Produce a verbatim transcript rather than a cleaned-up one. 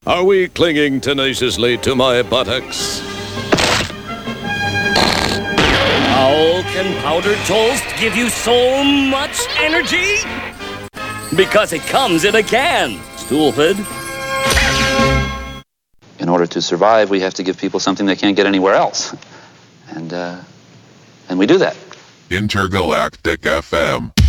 Are we clinging tenaciously to my buttocks? How can powdered toast give you so much energy? Because it comes in a can, stupid. In order to survive, we have to give people something they can't get anywhere else. And, uh, and we do that. Intergalactic F M.